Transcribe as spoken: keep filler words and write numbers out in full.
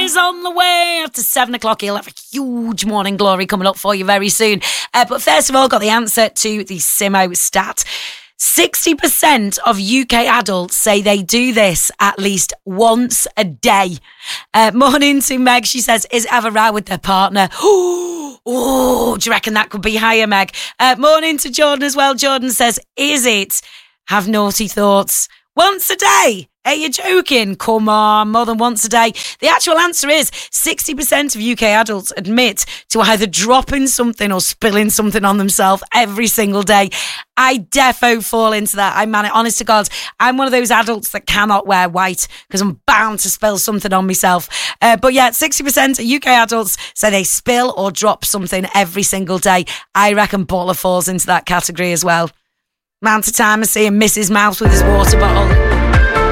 is on the way. After seven o'clock, he'll have a huge morning glory coming up for you very soon. Uh, but first of all, got the answer to the Simo stat. sixty percent of U K adults say they do this at least once a day. Uh, morning to Meg. She says, is it have a row with their partner? Oh, do you reckon that could be higher, Meg? Uh, morning to Jordan as well. Jordan says, is it have naughty thoughts once a day? Are you joking? Come on, more than once a day. The actual answer is sixty percent of U K adults admit to either dropping something or spilling something on themselves every single day. I defo fall into that. I man it, honest to God. I'm one of those adults that cannot wear white because I'm bound to spill something on myself. Uh, but yeah, sixty percent of U K adults say they spill or drop something every single day. I reckon Butler falls into that category as well. Man to time I see him miss his mouth with his water bottle.